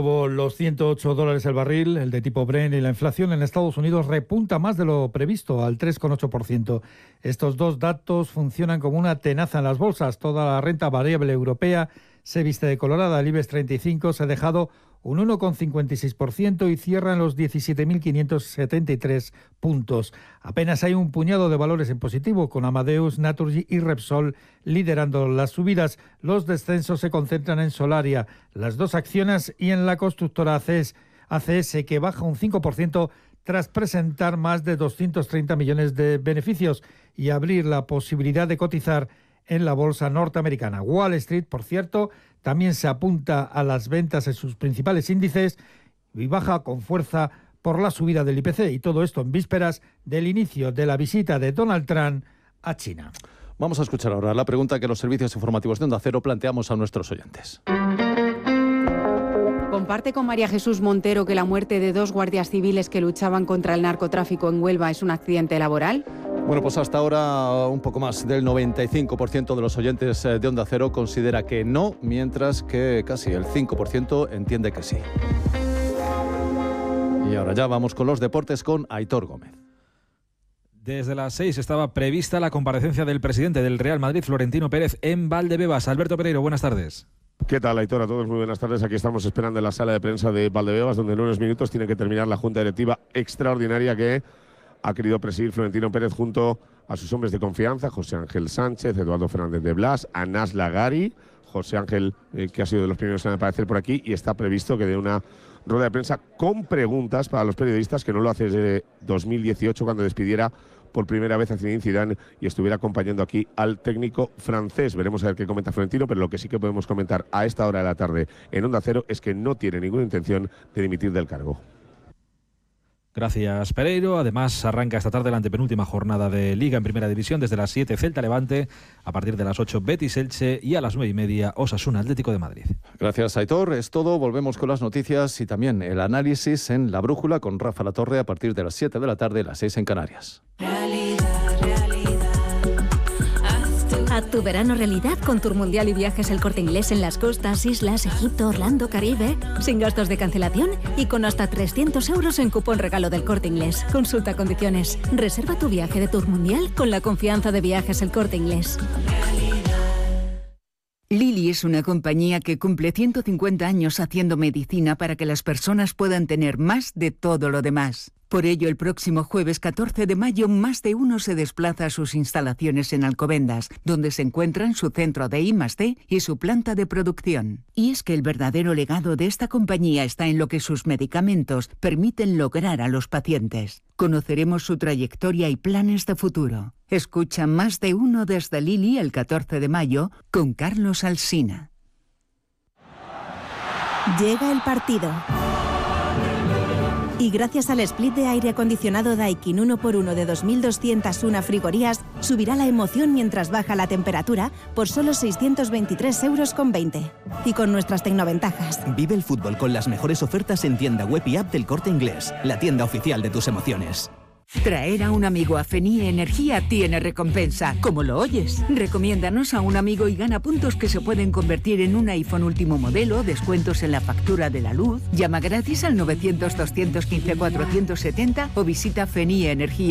nuevo los $108 el barril, el de tipo Brent, y la inflación en Estados Unidos repunta más de lo previsto, al 3,8%. Estos dos datos funcionan como una tenaza en las bolsas. Toda la renta variable europea se viste de colorada. El IBEX 35 se ha dejado un 1,56% y cierra en los 17.573 puntos. Apenas hay un puñado de valores en positivo, con Amadeus, Naturgy y Repsol liderando las subidas. Los descensos se concentran en Solaria, las dos acciones, y en la constructora ACS, que baja un 5% tras presentar más de 230 millones de beneficios y abrir la posibilidad de cotizar en la bolsa norteamericana. Wall Street, por cierto, también se apunta a las ventas en sus principales índices y baja con fuerza por la subida del IPC, y todo esto en vísperas del inicio de la visita de Donald Trump a China. Vamos a escuchar ahora la pregunta que los servicios informativos de Onda Cero planteamos a nuestros oyentes. ¿Comparte con María Jesús Montero que la muerte de 2 guardias civiles que luchaban contra el narcotráfico en Huelva es un accidente laboral? Bueno, pues hasta ahora un poco más del 95% de los oyentes de Onda Cero considera que no, mientras que casi el 5% entiende que sí. Y ahora ya vamos con los deportes con Aitor Gómez. Desde las 6 estaba prevista la comparecencia del presidente del Real Madrid, Florentino Pérez, en Valdebebas. Alberto Pereiro, buenas tardes. ¿Qué tal, Aitor? A todos muy buenas tardes. Aquí estamos esperando en la sala de prensa de Valdebebas, donde en unos minutos tiene que terminar la junta directiva extraordinaria que ha querido presidir Florentino Pérez junto a sus hombres de confianza, José Ángel Sánchez, Eduardo Fernández de Blas, Anas Lagari. José Ángel, que ha sido de los primeros en aparecer por aquí, y está previsto que dé una rueda de prensa con preguntas para los periodistas, que no lo hace desde 2018, cuando despidiera por primera vez a Zinedine Zidane y estuviera acompañando aquí al técnico francés. Veremos a ver qué comenta Florentino, pero lo que sí que podemos comentar a esta hora de la tarde en Onda Cero es que no tiene ninguna intención de dimitir del cargo. Gracias, Pereiro. Además, arranca esta tarde la antepenúltima jornada de Liga en Primera División. Desde las 7, Celta Levante. A partir de las 8, Betis Elche. Y a las 9:30, Osasuna Atlético de Madrid. Gracias, Aitor. Es todo. Volvemos con las noticias y también el análisis en La Brújula con Rafa Latorre a partir de las 7 de la tarde, las 6 en Canarias. Haz tu verano realidad con Tour Mundial y Viajes El Corte Inglés en las costas, islas, Egipto, Orlando, Caribe, sin gastos de cancelación y con hasta 300 euros en cupón regalo del Corte Inglés. Consulta condiciones. Reserva tu viaje de Tour Mundial con la confianza de Viajes El Corte Inglés. Lilly es una compañía que cumple 150 años haciendo medicina para que las personas puedan tener más de todo lo demás. Por ello, el próximo jueves 14 de mayo, más de uno se desplaza a sus instalaciones en Alcobendas, donde se encuentran su centro de I+D y su planta de producción. Y es que el verdadero legado de esta compañía está en lo que sus medicamentos permiten lograr a los pacientes. Conoceremos su trayectoria y planes de futuro. Escucha Más de Uno desde Lilly el 14 de mayo con Carlos Alsina. Llega el partido. Y gracias al split de aire acondicionado Daikin 1x1 de 2.201 frigorías, subirá la emoción mientras baja la temperatura por solo 623,20 €. Y con nuestras tecnoventajas. Vive el fútbol con las mejores ofertas en tienda web y app del Corte Inglés, la tienda oficial de tus emociones. Traer a un amigo a Fenie Energía tiene recompensa, como lo oyes. Recomiéndanos a un amigo y gana puntos que se pueden convertir en un iPhone último modelo, descuentos en la factura de la luz. Llama gratis al 900 215 470 o visita Fenie Energía.